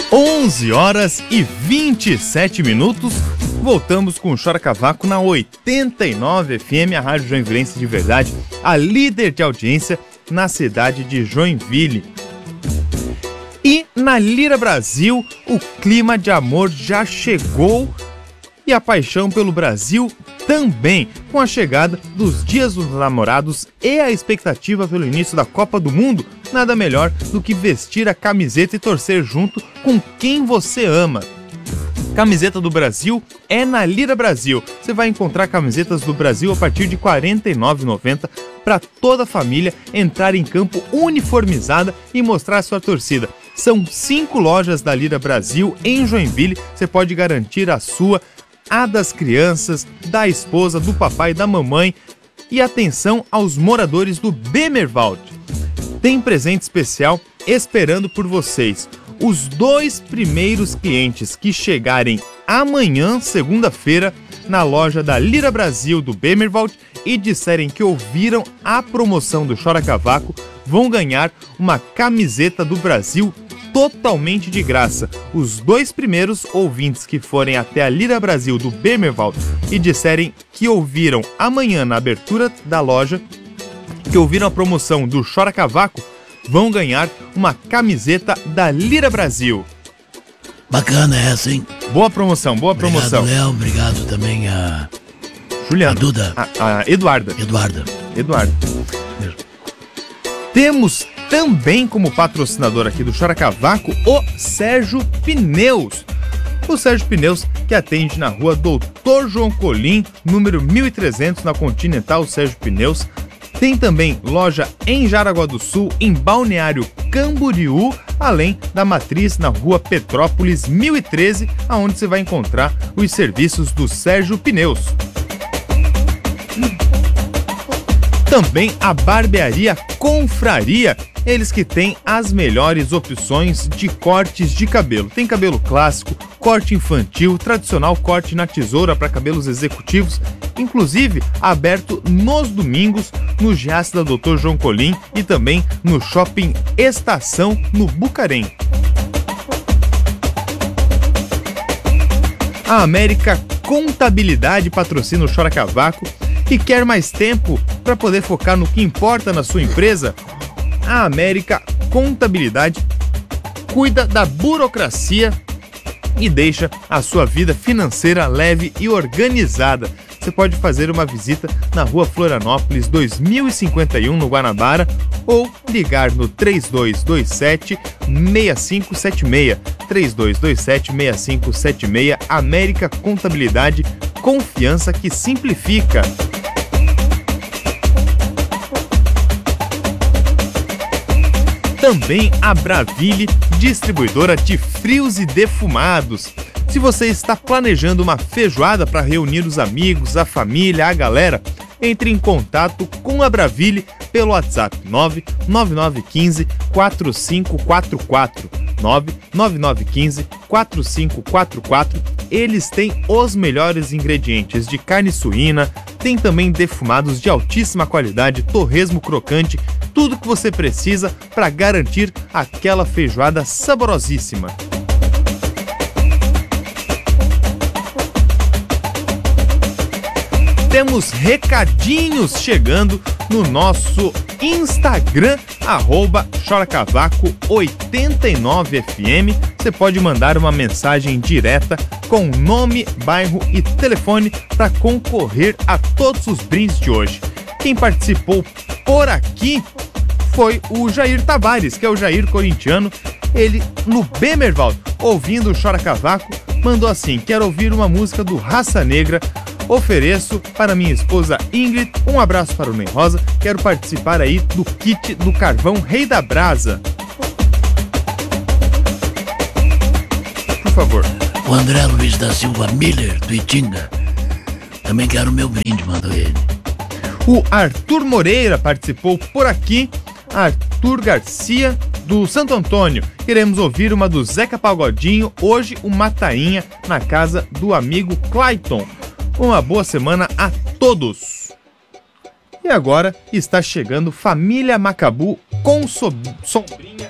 11h27. Voltamos com o Chora Cavaco na 89 FM, a Rádio Joinvilense de verdade, a líder de audiência na cidade de Joinville. E na Lira Brasil, o clima de amor já chegou e a paixão pelo Brasil também, com a chegada dos Dias dos Namorados e a expectativa pelo início da Copa do Mundo. Nada melhor do que vestir a camiseta e torcer junto com quem você ama. Camiseta do Brasil é na Lira Brasil. Você vai encontrar camisetas do Brasil a partir de R$ 49,90 para toda a família entrar em campo uniformizada e mostrar a sua torcida. São 5 lojas da Lira Brasil em Joinville. Você pode garantir a sua, a das crianças, da esposa, do papai, da mamãe. E atenção aos moradores do Bemerwald. Tem presente especial esperando por vocês. Os 2 primeiros clientes que chegarem amanhã, segunda-feira, na loja da Lira Brasil do Bemerwald e disserem que ouviram a promoção do Chora Cavaco, vão ganhar uma camiseta do Brasil totalmente de graça. Os 2 primeiros ouvintes que forem até a Lira Brasil do Bemerwald e disserem que ouviram amanhã na abertura da loja, que ouviram a promoção do Chora Cavaco, vão ganhar uma camiseta da Lira Brasil. Bacana essa, hein? Boa promoção, boa promoção. Obrigado, Léo. Obrigado também a Juliana. A Duda. A Eduarda. Eduardo. Mesmo. Temos também como patrocinador aqui do Chora Cavaco o Sérgio Pneus. O Sérgio Pneus, que atende na rua Doutor João Colim, número 1300, na Continental Sérgio Pneus. Tem também loja em Jaraguá do Sul, em Balneário Camboriú, além da matriz na rua Petrópolis 1013, aonde você vai encontrar os serviços do Sérgio Pneus. Também a barbearia Confraria, eles que têm as melhores opções de cortes de cabelo. Tem cabelo clássico, corte infantil, tradicional corte na tesoura para cabelos executivos, inclusive aberto nos domingos no Giasse da Dr. João Colim e também no Shopping Estação, no Bucarém. A América Contabilidade patrocina o Chora Cavaco e quer mais tempo para poder focar no que importa na sua empresa? A América Contabilidade cuida da burocracia e deixa a sua vida financeira leve e organizada. Você pode fazer uma visita na Rua Florianópolis 2051, no Guanabara, ou ligar no 3227-6576. 3227-6576. América Contabilidade, confiança que simplifica. Também a Braville, distribuidora de frios e defumados. Se você está planejando uma feijoada para reunir os amigos, a família, a galera, entre em contato com a Braville pelo WhatsApp 99915-4544. 99915-4544. Eles têm os melhores ingredientes de carne suína, tem também defumados de altíssima qualidade, torresmo crocante, tudo que você precisa para garantir aquela feijoada saborosíssima. Temos recadinhos chegando no nosso Instagram, @choracavaco89fm. Você pode mandar uma mensagem direta com nome, bairro e telefone para concorrer a todos os brindes de hoje. Quem participou por aqui foi o Jair Tavares, que é o Jair corintiano. Ele, no Bemerwald, ouvindo o Chora Cavaco, mandou assim: quero ouvir uma música do Raça Negra. Ofereço para minha esposa Ingrid, um abraço para o Ney Rosa, quero participar aí do kit do carvão Rei da Brasa. Por favor. O André Luiz da Silva Miller, do Itinga, também quero o meu brinde, mandou ele. O Arthur Moreira participou por aqui. Arthur Garcia, do Santo Antônio. Queremos ouvir uma do Zeca Pagodinho, hoje uma tainha na casa do amigo Clayton. Uma boa semana a todos! E agora está chegando Família Macabu com sombrinha.